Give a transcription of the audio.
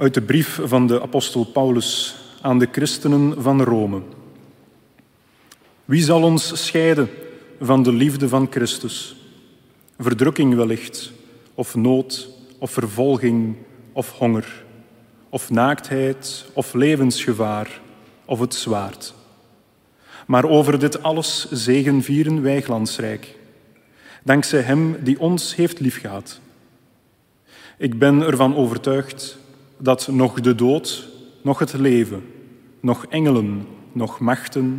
Uit de brief van de apostel Paulus aan de christenen van Rome. Wie zal ons scheiden van de liefde van Christus? Verdrukking wellicht, of nood, of vervolging, of honger, of naaktheid, of levensgevaar, of het zwaard. Maar over dit alles zegevieren wij glansrijk, dankzij Hem die ons heeft liefgehad. Ik ben ervan overtuigd dat nog de dood, nog het leven, nog engelen, nog machten,